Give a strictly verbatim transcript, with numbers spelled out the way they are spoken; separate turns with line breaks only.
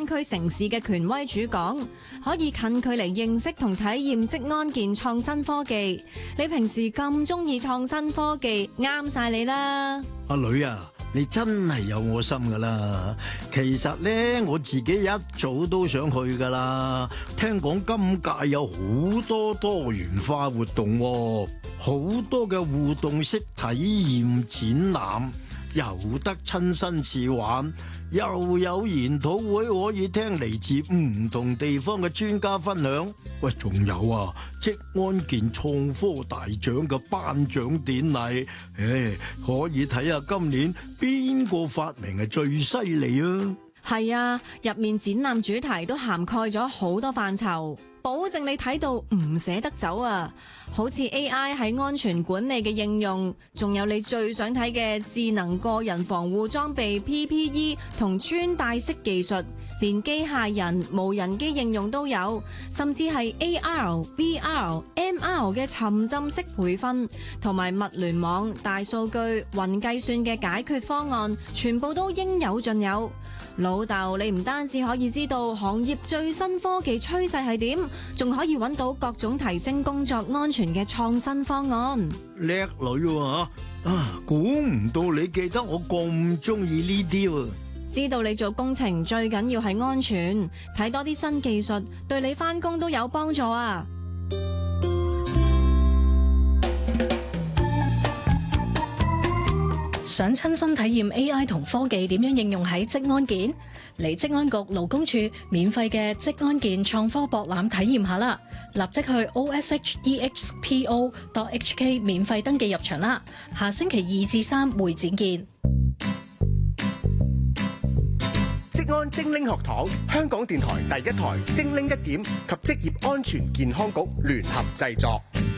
灣區城市嘅權威主講，可以近距離認識同體驗職安健創新科技。你平時咁中意創新科技，啱晒你啦！
阿女啊，你真係有我心噶啦。其實咧，我自己一早都想去噶啦。聽講今屆有好多多元化活動喎，好多嘅互動式體驗展覽，又得親身試玩，又有研討會可以聽嚟自唔同地方嘅專家分享。喂，仲有啊，職安健創科大獎嘅頒獎典禮，誒，可以睇下今年邊個發明係最犀利啊！
係啊，入面展覽主題都涵蓋咗好多範疇，保證你睇到唔捨得走啊！好似 A I 喺安全管理嘅應用，仲有你最想睇嘅智能個人防護裝備 P P E 同穿戴式技術，連機械人、無人機應用都有，甚至係 A R、V R、M R 嘅沉浸式培訓，同埋物聯網、大數據、雲計算嘅解決方案，全部都應有盡有。老豆，你唔單止可以知道行業最新科技趨勢係點，仲可以揾到各種提升工作安全嘅創新方案。
叻女喎，啊，估唔到你記得我咁中意呢啲喎。
知道你做工程最緊要係安全，睇多啲新技術，對你返工都有幫助啊！
想親身體驗 A I 同科技點樣應用喺職安健，嚟職安局勞工處免費嘅職安健創科博覽體驗下啦！立即去 O S H E X P O dot H K 免費登記入場啦！下星期二至三會展見。
職安精靈學堂，香港電台第一台精靈一點及職業安全健康局聯合製作。